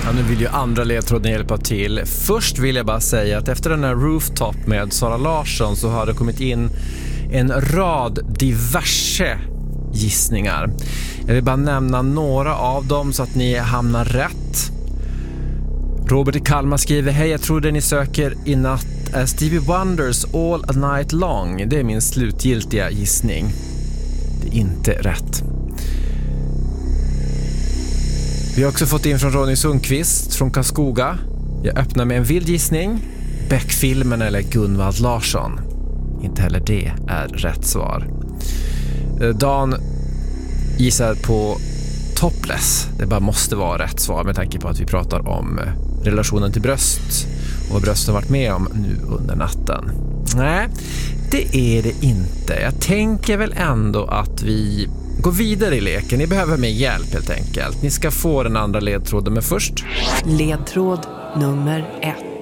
Ja, nu vill ju andra ledtråden hjälpa till. Först vill jag bara säga att efter den här Rooftop med Sara Larsson så har det kommit in en rad diverse gissningar. Jag vill bara nämna några av dem så att ni hamnar rätt. Robert i Kalmar skriver: hej, jag tror det ni söker i natt är Stevie Wonders All a Night Long. Det är min slutgiltiga gissning. Det är inte rätt. Vi har också fått in från Ronny Sundqvist från Karlskoga. Jag öppnar med en vild gissning. Beck-filmen eller Gunvald Larsson. Inte heller det är rätt svar. Dan gissar på Topless. Det bara måste vara rätt svar med tanke på att vi pratar om relationen till bröst och vad bröst har varit med om nu under natten. Nej, det är det inte. Jag tänker väl ändå att vi går vidare i leken. Ni behöver mer hjälp helt enkelt. Ni ska få den andra ledtråden, men först ledtråd nummer 1.